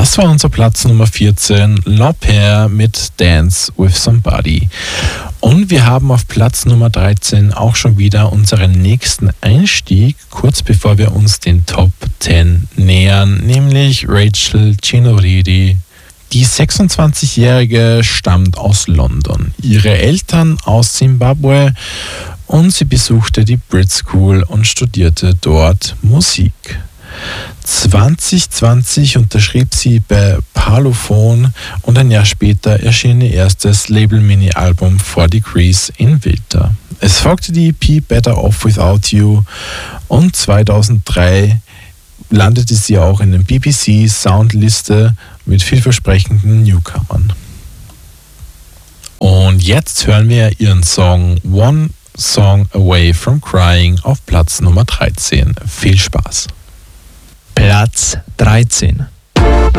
Das war unser Platz Nummer 14, L'Ampere mit Dance with Somebody. Und wir haben auf Platz Nummer 13 auch schon wieder unseren nächsten Einstieg, kurz bevor wir uns den Top 10 nähern, nämlich Rachel Chinoridi. Die 26-Jährige stammt aus London, ihre Eltern aus Zimbabwe und sie besuchte die Brit School und studierte dort Musik. 2020 unterschrieb sie bei Parlophone und ein Jahr später erschien ihr erstes Label-Mini-Album 4 Degrees in Wilter. Es folgte die EP Better Off Without You und 2003 landete sie auch in der BBC Soundliste mit vielversprechenden Newcomern. Und jetzt hören wir ihren Song One Song Away from Crying auf Platz Nummer 13. Viel Spaß! Platz 13.